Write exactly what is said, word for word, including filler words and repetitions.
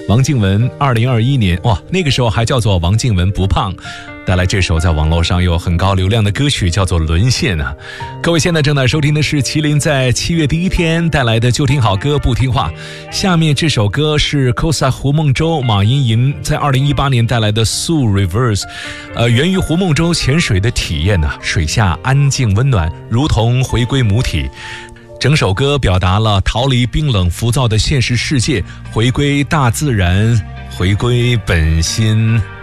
王靖雯二零二一年，哇，那个时候还叫做王靖雯不胖，带来这首在网络上有很高流量的歌曲，叫做《沦陷》啊。各位现在正在收听的是麒麟在七月第一天带来的就听好歌不听话。下面这首歌是 Kosa 胡梦舟、马莹莹在二零一八年带来的素 Reverse， 呃，源于胡梦舟潜水的体验呢、啊，水下安静温暖，如同回归母体。整首歌表达了逃离冰冷浮躁的现实世界，回归大自然，回归本心。